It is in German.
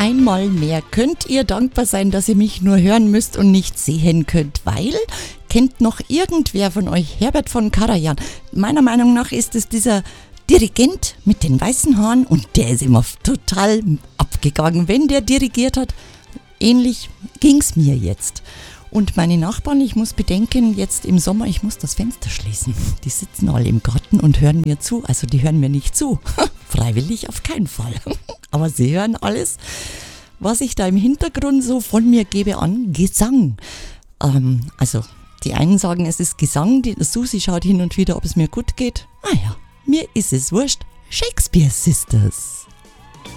Einmal mehr könnt ihr dankbar sein, dass ihr mich nur hören müsst und nicht sehen könnt, weil, kennt noch irgendwer von euch Herbert von Karajan? Meiner Meinung nach ist es dieser Dirigent mit den weißen Haaren und der ist immer total abgegangen, wenn der dirigiert hat. Ähnlich ging's mir jetzt. Und meine Nachbarn, ich muss bedenken, jetzt im Sommer, ich muss das Fenster schließen. Die sitzen alle im Garten und hören mir zu. Also die hören mir nicht zu. Freiwillig auf keinen Fall. Aber sie hören alles, was ich da im Hintergrund so von mir gebe an Gesang. Also die einen sagen, es ist Gesang. Die Susi schaut hin und wieder, ob es mir gut geht. Ah ja, mir ist es wurscht. Shakespeare Sisters.